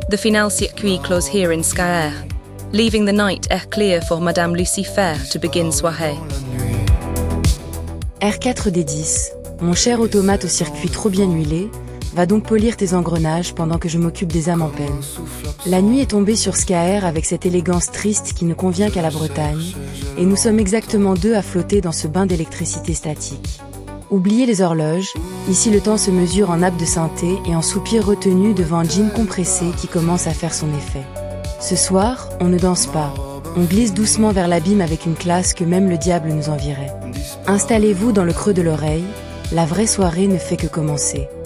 The final circuit close here in Skaer, leaving the night air clear for Madame Lucie Fair to begin soirée. R4D10, mon cher automate au circuit trop bien huilé, va donc polir tes engrenages pendant que je m'occupe des âmes en peine. La nuit est tombée sur Skaer avec cette élégance triste qui ne convient qu'à la Bretagne, et nous sommes exactement deux à flotter dans ce bain d'électricité statique. Oubliez les horloges, ici le temps se mesure en nappe de synthé et en soupir retenu devant un jean compressé qui commence à faire son effet. Ce soir, on ne danse pas, on glisse doucement vers l'abîme avec une classe que même le diable nous envierait. Installez-vous dans le creux de l'oreille, la vraie soirée ne fait que commencer.